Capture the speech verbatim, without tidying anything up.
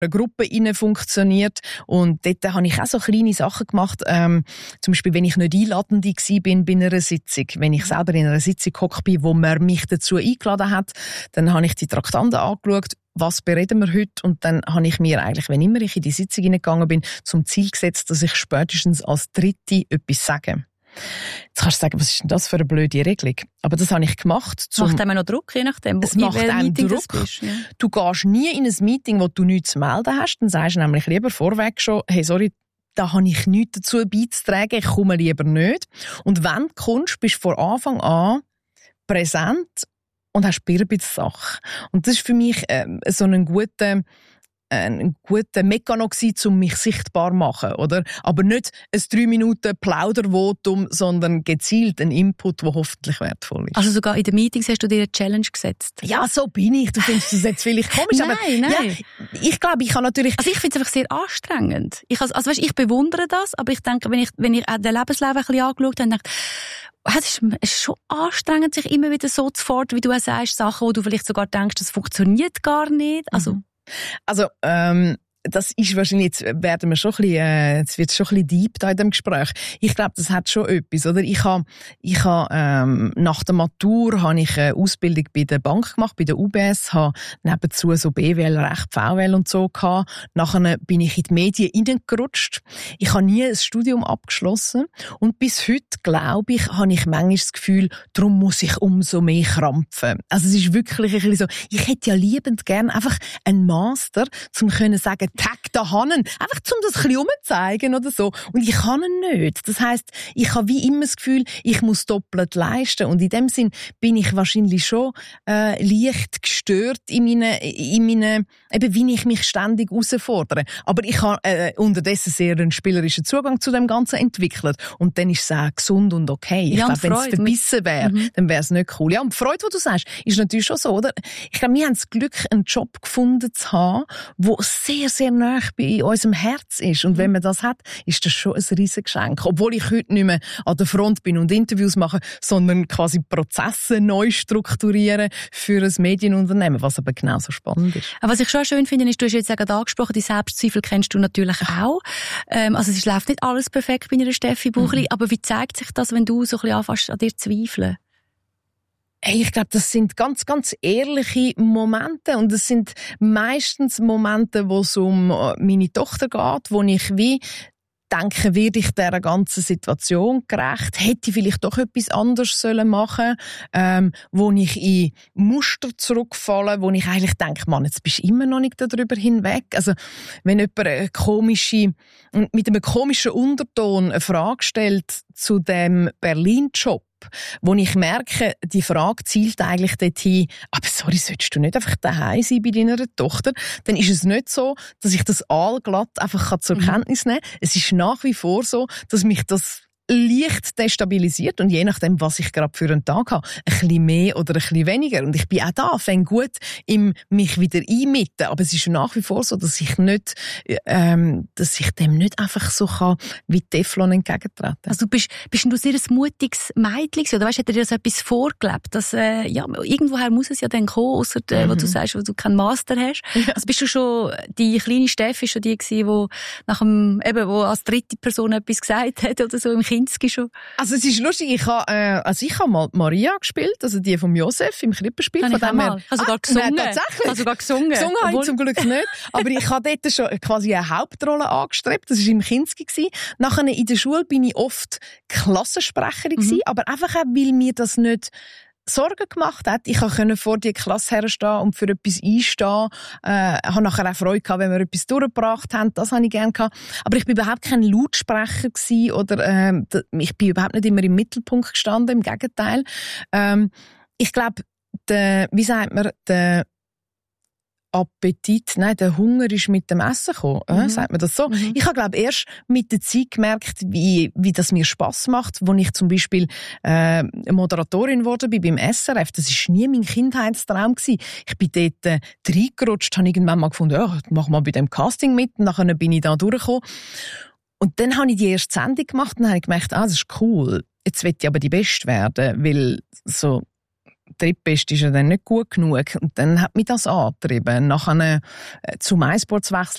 eine Gruppe innen funktioniert. Und dort habe ich auch so kleine Sachen gemacht. Ähm, zum Beispiel, wenn ich nicht einladend war bin bei einer Sitzung, wenn ich selber in einer Sitzung gehockt bin, wo man mich dazu eingeladen hat, dann habe ich die Traktanten angeschaut. Was bereden wir heute? Und dann habe ich mir eigentlich, wenn immer ich in die Sitzung hineingegangen bin, zum Ziel gesetzt, dass ich spätestens als Dritte etwas sage. Jetzt kannst du sagen, was ist denn das für eine blöde Regelung? Aber das habe ich gemacht. Zum macht einem noch Druck, je nachdem, wo es macht einem Druck. Bist, ja. Du gehst nie in ein Meeting, wo du nichts zu melden hast. Dann sagst du nämlich lieber vorweg schon, hey, sorry, da habe ich nichts dazu beizutragen, ich komme lieber nicht. Und wenn du kommst, bist du von Anfang an präsent und hast ein bisschen Sache. Und das ist für mich äh, so ein guter ein guter Mechanismus gewesen, um mich sichtbar zu machen, oder? Aber nicht ein drei Minuten Plaudervotum, sondern gezielt ein Input, der hoffentlich wertvoll ist. Also sogar in den Meetings hast du dir eine Challenge gesetzt? Ja, so bin ich. Du findest das jetzt vielleicht komisch, nein, aber nein. Ja, ich glaube, ich kann natürlich... Also ich finde es einfach sehr anstrengend. Ich, also, also weißt, ich bewundere das, aber ich denke, wenn ich, wenn ich den Lebenslauf ein bisschen angeschaut habe, denke ich, es ist, es ist schon anstrengend, sich immer wieder so zu fordern, wie du auch sagst, Sachen, wo du vielleicht sogar denkst, das funktioniert gar nicht. Also, mhm. Also, ähm, das ist wahrscheinlich, jetzt werden wir schon ein bisschen, äh, jetzt wird es schon ein bisschen deep da in dem Gespräch. Ich glaube, das hat schon etwas, oder? Ich habe, ich habe, ähm, nach der Matur habe ich eine Ausbildung bei der Bank gemacht, bei der U B S, habe nebenzu so B W L, Recht, V W L und so gehabt. Nachher bin ich in die Medien reingerutscht. Ich habe nie ein Studium abgeschlossen. Und bis heute, glaube ich, habe ich manchmal das Gefühl, darum muss ich umso mehr krampfen. Also es ist wirklich ein bisschen so, ich hätte ja liebend gern einfach einen Master, um können sagen, Tag da hanen, einfach um das ein bisschen umzuzeigen oder so. Und ich kann ihn nicht. Das heisst, ich habe wie immer das Gefühl, ich muss doppelt leisten. Und in dem Sinn bin ich wahrscheinlich schon äh, leicht gestört in meinen, in meinen, eben wie ich mich ständig herausfordere. Aber ich habe äh, unterdessen sehr einen spielerischen Zugang zu dem Ganzen entwickelt. Und dann ist es auch gesund und okay. Ich ja, glaube, wenn es verbissen wäre, mhm. dann wäre es nicht cool. Ja, und die Freude, die du sagst, ist natürlich schon so, oder? Ich glaube, wir haben das Glück, einen Job gefunden zu haben, der sehr, sehr nah bei unserem Herz ist. Und wenn man das hat, ist das schon ein riesen Geschenk. Obwohl ich heute nicht mehr an der Front bin und Interviews mache, sondern quasi Prozesse neu strukturieren für ein Medienunternehmen, was aber genauso spannend ist. Aber was ich schon schön finde, ist, du hast jetzt gerade angesprochen, die Selbstzweifel kennst du natürlich auch. Ähm, also es läuft nicht alles perfekt bei einer Steffi Buchli, mhm. aber wie zeigt sich das, wenn du so ein bisschen anfängst, an dir zu zweifeln? Hey, ich glaube, das sind ganz, ganz ehrliche Momente und es sind meistens Momente, wo es um meine Tochter geht, wo ich wie denke, werde ich dieser ganzen Situation gerecht? Hätte ich vielleicht doch etwas anderes sollen machen, ähm, wo ich in Muster zurückfalle, wo ich eigentlich denke, Mann, jetzt bist du immer noch nicht darüber hinweg. Also, wenn jemand eine komische, mit einem komischen Unterton eine Frage stellt zu dem Berlin-Job, wo ich merke, die Frage zielt eigentlich dorthin, aber sorry, solltest du nicht einfach daheim sein bei deiner Tochter? Dann ist es nicht so, dass ich das allglatt einfach zur Kenntnis nehmen kann. Es ist nach wie vor so, dass mich das leicht destabilisiert und je nachdem, was ich gerade für einen Tag habe, ein bisschen mehr oder ein bisschen weniger. Und ich bin auch da, fängt gut im mich wieder einmitten. Aber es ist nach wie vor so, dass ich nicht, ähm, dass ich dem nicht einfach so kann, wie Teflon entgegentreten. Also du bist, bist du sehr ein mutiges Mädchen oder weißt, hat dir das etwas vorgelebt? Dass, äh, ja, irgendwoher muss es ja dann kommen, ausser, äh, mhm. wo du sagst, wo du keinen Master hast. Ja. Also bist du schon, die kleine Steffi schon die gewesen, wo nach dem, eben, wo als dritte Person etwas gesagt hat oder so im Kind? Schon. Also es ist lustig, ich habe äh, also ich habe mal Maria gespielt, also die vom Josef im Krippenspiel. Von dem her. Hast du sogar gesungen? Nein, tatsächlich. Hast du sogar gesungen? Gesungen habe ich zum Glück nicht. Aber ich habe dort schon quasi eine Hauptrolle angestrebt. Das war im Kinski. Nachher in der Schule bin ich oft Klassensprecherin gewesen, mhm. aber einfach auch, weil mir das nicht Sorgen gemacht hat. Ich konnte vor die Klasse herstehen und für etwas einstehen. Äh, ich hatte nachher auch Freude gehabt, wenn wir etwas durchgebracht haben. Das habe ich gerne gehabt. Aber ich bin überhaupt kein Lautsprecher gewesen oder äh, ich bin überhaupt nicht immer im Mittelpunkt gestanden. Im Gegenteil. Ähm, ich glaube, der, wie sagt man, der Appetit, nein, der Hunger ist mit dem Essen gekommen, mhm. äh, sagt man das so? Mhm. Ich habe, glaube ich, erst mit der Zeit gemerkt, wie, wie das mir Spass macht, als ich zum Beispiel äh, Moderatorin geworden bin beim S R F. Das war nie mein Kindheitstraum gewesen. Ich bin dort äh, reingerutscht, habe irgendwann mal gefunden, ja, mach mal bei dem Casting mit, und dann bin ich da durchgekommen. Und dann habe ich die erste Sendung gemacht und habe gemerkt, ah, das ist cool. Jetzt will ich aber die Beste werden, weil so Drittbeste ist ja dann nicht gut genug. Und dann hat mich das angetrieben. Nachher äh, zu MySports wechseln.